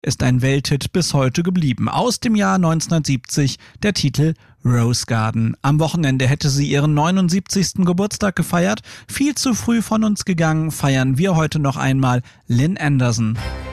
ist ein Welthit bis heute geblieben. Aus dem Jahr 1970 der Titel Rose Garden. Am Wochenende hätte sie ihren 79. Geburtstag gefeiert. Viel zu früh von uns gegangen, feiern wir heute noch einmal Lynn Anderson.